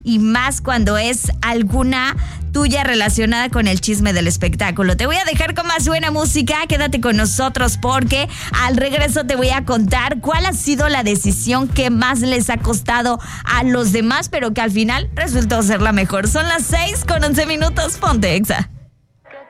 y más cuando es alguna tuya relacionada con el chisme del espectáculo. Te voy a dejar con más buena música, quédate con nosotros porque al regreso te voy a contar cuál ha sido la decisión que más les ha costado a los demás, pero que al final resultó ser la mejor. Son las 6:11, Ponte Exa.